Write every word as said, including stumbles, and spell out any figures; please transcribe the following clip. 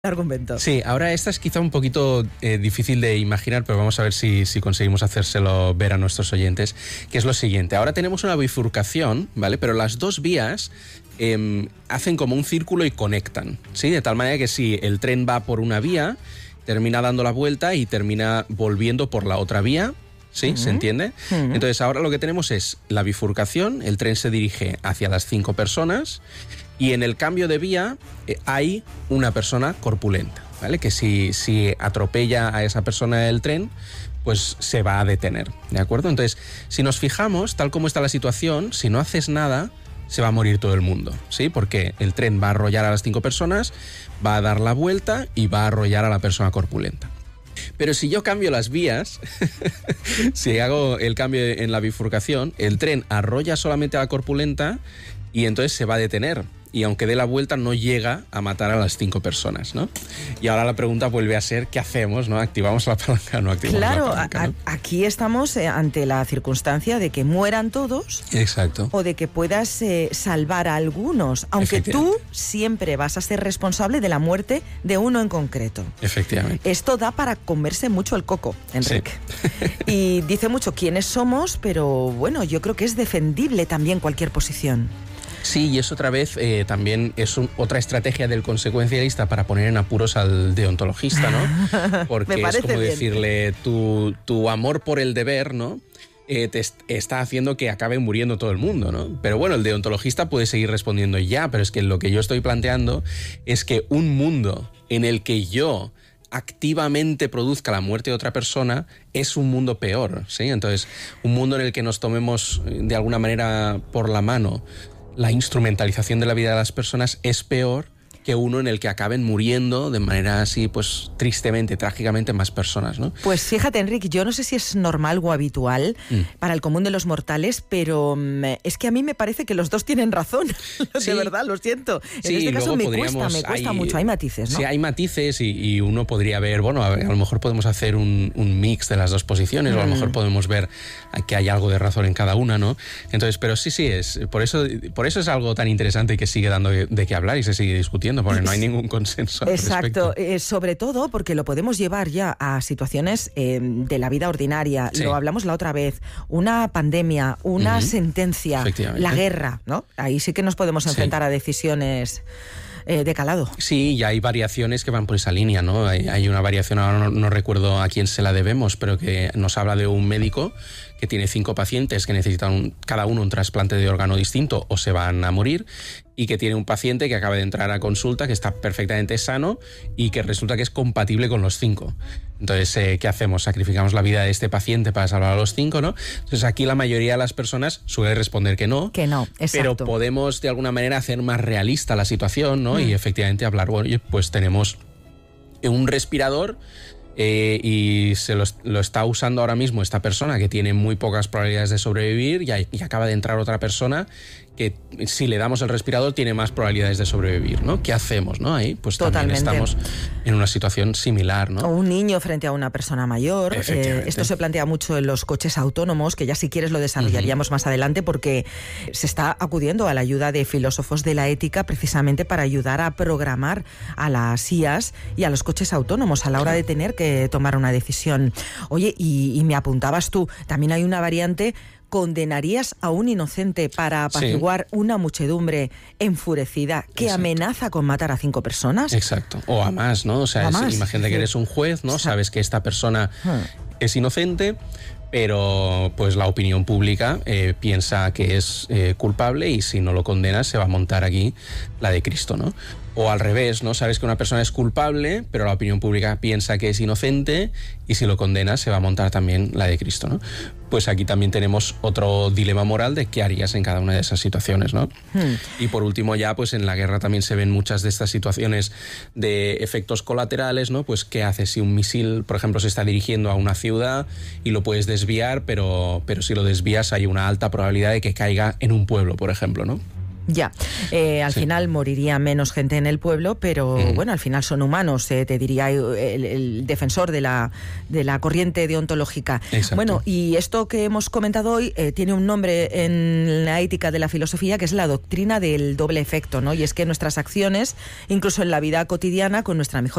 argumento. Sí, ahora esta es quizá un poquito eh, difícil de imaginar, pero vamos a ver si, si conseguimos hacérselo ver a nuestros oyentes, que es lo siguiente. Ahora tenemos una bifurcación, ¿vale? Pero las dos vías eh, hacen como un círculo y conectan, ¿sí? De tal manera que si el tren va por una vía, termina dando la vuelta y termina volviendo por la otra vía, ¿sí? Uh-huh. ¿Se entiende? Uh-huh. Entonces ahora lo que tenemos es la bifurcación, el tren se dirige hacia las cinco personas y en el cambio de vía eh, hay una persona corpulenta, ¿vale? Que si, si atropella a esa persona el tren, pues se va a detener, ¿de acuerdo? Entonces, si nos fijamos, tal como está la situación, si no haces nada, se va a morir todo el mundo, ¿sí? Porque el tren va a arrollar a las cinco personas, va a dar la vuelta y va a arrollar a la persona corpulenta. Pero si yo cambio las vías, si hago el cambio en la bifurcación, el tren arrolla solamente a la corpulenta y entonces se va a detener. Y aunque dé la vuelta, no llega a matar a las cinco personas, ¿no? Y ahora la pregunta vuelve a ser, ¿qué hacemos, no? ¿Activamos la palanca o no activamos claro, la palanca? Claro, ¿no? Aquí estamos ante la circunstancia de que mueran todos. Exacto. O de que puedas eh, salvar a algunos, aunque tú siempre vas a ser responsable de la muerte de uno en concreto. Efectivamente. Esto da para comerse mucho el coco, Enrique. Sí. Y dice mucho quiénes somos, pero bueno, yo creo que es defendible también cualquier posición. Sí, y es otra vez, eh, también es un, otra estrategia del consecuencialista para poner en apuros al deontologista, ¿no? Porque es como bien. decirle, tu, tu amor por el deber, ¿no? Eh, te est- está haciendo que acabe muriendo todo el mundo, ¿no? Pero bueno, el deontologista puede seguir respondiendo ya, pero es que lo que yo estoy planteando es que un mundo en el que yo activamente produzca la muerte de otra persona es un mundo peor, ¿sí? Entonces, un mundo en el que nos tomemos de alguna manera por la mano la instrumentalización de la vida de las personas es peor que uno en el que acaben muriendo de manera así, pues tristemente, trágicamente, más personas, ¿no? Pues fíjate, Enrique, yo no sé si es normal o habitual mm. para el común de los mortales, pero um, es que a mí me parece que los dos tienen razón. Sí. De verdad, lo siento. En sí, este caso me cuesta, me cuesta hay, mucho. Hay matices, ¿no? Sí, hay matices y, y uno podría ver, bueno, a, ver, a lo mejor podemos hacer un, un mix de las dos posiciones mm. o a lo mejor podemos ver que hay algo de razón en cada una, ¿no? Entonces, pero sí, sí, es por eso, por eso es algo tan interesante que sigue dando de, de qué hablar y se sigue discutiendo. Porque no hay ningún consenso al Exacto, respecto. Eh, sobre todo porque lo podemos llevar ya a situaciones eh, de la vida ordinaria. Sí. Lo hablamos la otra vez, una pandemia, una uh-huh. sentencia, la guerra, ¿no? Ahí sí que nos podemos enfrentar sí. a decisiones eh, de calado. Sí, y hay variaciones que van por esa línea, ¿no? Hay, hay una variación, ahora no, no recuerdo a quién se la debemos, pero que nos habla de un médico que tiene cinco pacientes que necesitan un, cada uno un trasplante de órgano distinto o se van a morir, y que tiene un paciente que acaba de entrar a consulta, que está perfectamente sano y que resulta que es compatible con los cinco. Entonces, eh, ¿qué hacemos? ¿Sacrificamos la vida de este paciente para salvar a los cinco, no? Entonces, aquí la mayoría de las personas suele responder que no. Que no, exacto. Pero podemos, de alguna manera, hacer más realista la situación, ¿no? Mm. Y efectivamente hablar, bueno, pues tenemos un respirador Eh, y se lo, lo está usando ahora mismo esta persona que tiene muy pocas probabilidades de sobrevivir y, y acaba de entrar otra persona que si le damos el respirador tiene más probabilidades de sobrevivir, ¿no? ¿Qué hacemos, no? Ahí pues Totalmente. También estamos en una situación similar, ¿no? O un niño frente a una persona mayor. Eh, esto se plantea mucho en los coches autónomos, que ya si quieres lo desarrollaríamos uh-huh. más adelante, porque se está acudiendo a la ayuda de filósofos de la ética precisamente para ayudar a programar a las I As y a los coches autónomos a la hora de tener que tomar una decisión. Oye, y, y me apuntabas tú, también hay una variante. ¿Condenarías a un inocente para apaciguar sí. una muchedumbre enfurecida que Exacto. amenaza con matar a cinco personas? Exacto, o a más, ¿no? O sea, es, más. imagínate sí. que eres un juez, ¿no? Exacto. Sabes que esta persona hmm. es inocente, pero pues la opinión pública eh, piensa que es eh, culpable y si no lo condenas se va a montar aquí la de Cristo, ¿no? O al revés, ¿no? Sabes que una persona es culpable, pero la opinión pública piensa que es inocente y si lo condenas se va a montar también la de Cristo, ¿no? Pues aquí también tenemos otro dilema moral de qué harías en cada una de esas situaciones, ¿no? Hmm. Y por último ya, pues en la guerra también se ven muchas de estas situaciones de efectos colaterales, ¿no? Pues qué haces si un misil, por ejemplo, se está dirigiendo a una ciudad y lo puedes desviar, pero, pero si lo desvías hay una alta probabilidad de que caiga en un pueblo, por ejemplo, ¿no? Ya, eh, al Sí. final moriría menos gente en el pueblo, pero Mm. bueno, al final son humanos, eh, te diría el, el defensor de la, de la corriente deontológica. Exacto. Bueno, y esto que hemos comentado hoy eh, tiene un nombre en la ética de la filosofía, que es la doctrina del doble efecto, ¿no? Y es que nuestras acciones, incluso en la vida cotidiana, con nuestra mejor